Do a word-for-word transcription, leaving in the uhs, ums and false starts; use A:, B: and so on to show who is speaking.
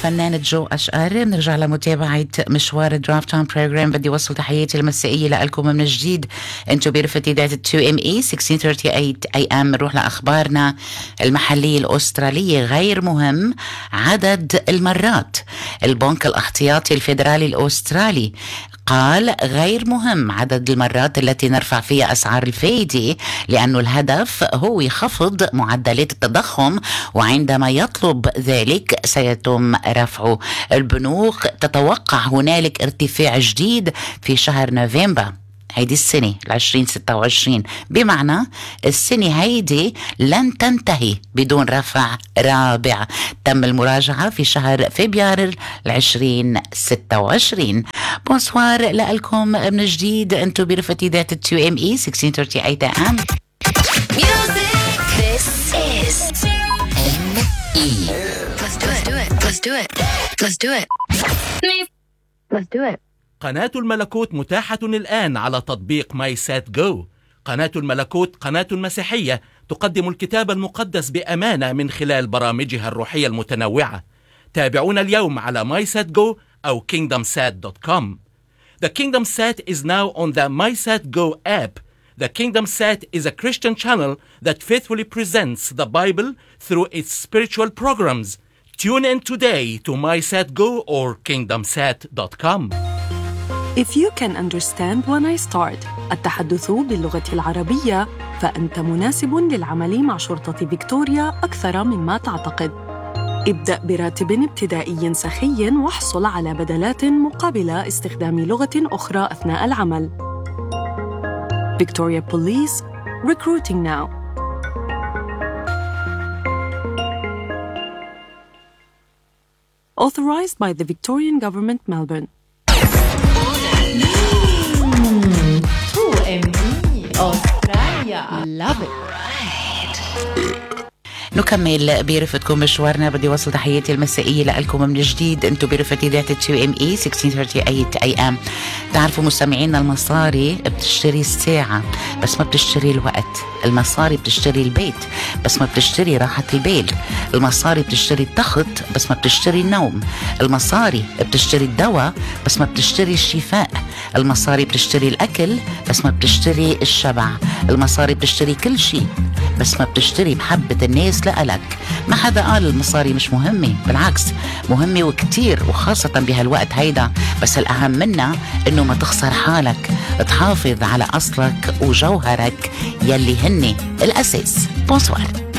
A: الفنان جو أشقر. بنرجع لمتابعة مشوار درافت تايم بروجرام. بدي وصل تحياتي المسائية لكم من جديد. انتو برفقة إذاعة تو إم إي ستة ثلاثين وثمانين أي أم. بنروح لأخبارنا المحلية الأسترالية. غير مهم عدد المرات. البنك الاحتياطي الفيدرالي الأسترالي قال غير مهم عدد المرات التي نرفع فيها أسعار الفايدة، لأنه الهدف هو يخفض معدلات التضخم، وعندما يطلب ذلك سيتم رفعه. البنوك تتوقع هنالك ارتفاع جديد في شهر نوفمبر هيدي السنة العشرين ستة وعشرين، بمعنى السنة هيدي لن تنتهي بدون رفع رابع. تم المراجعة في شهر فبراير العشرين ستة وعشرين. بونسوار لكم من جديد. انتو برفقة إذاعة تو إم إي ستة ثلاثين وثمانين أم.
B: This is إم إي. Let's do it. Let's do it. Let's do it. Let's do it.
C: قناة الملكوت متاحة الآن على تطبيق ماي سات جو. قناة الملكوت قناة مسيحية تقدم الكتاب المقدس بأمانة من خلال برامجها الروحية المتنوعة. تابعونا اليوم على ماي سات جو أو كينغدم سات دوت كوم. The Kingdom Sat is now on the MySatGo app. The Kingdom Sat is a Christian channel that faithfully presents the Bible through its spiritual programs. Tune in today to MySatGo or kingdom sat dot com.
D: If you can understand when I start التحدث باللغة العربية، فأنت مناسب للعمل مع شرطة فيكتوريا أكثر مما تعتقد. ابدأ براتب ابتدائي سخي واحصل على بدلات مقابل استخدام لغة أخرى أثناء العمل. Victoria Police, recruiting now. Authorized by the Victorian Government, Melbourne.
E: تو إم إي أستراليا. Love it.
A: نكمل برفقتكم مشوارنا. بدي وصل تحياتي المسائية لكم من جديد. انتو برفقة إذاعة تو إم إي ستة ثلاثين وثمانين أي أم. تعرفوا مستمعينا، المصاري بتشتري الساعة بس ما بتشتري الوقت. المصاري بتشتري البيت بس ما بتشتري راحة البال. المصاري بتشتري التخت بس ما بتشتري النوم. المصاري بتشتري الدواء بس ما بتشتري الشفاء. المصاري بتشتري الأكل بس ما بتشتري الشبع. المصاري بتشتري كل شيء بس ما بتشتري محبة الناس لألك. ما حدا قال المصاري مش مهمة، بالعكس مهمة وكتير، وخاصة بهالوقت هيدا. بس الأهم منها إنه ما تخسر حالك، تحافظ على أصلك وجوهرك يلي هني الأساس. بونسوار.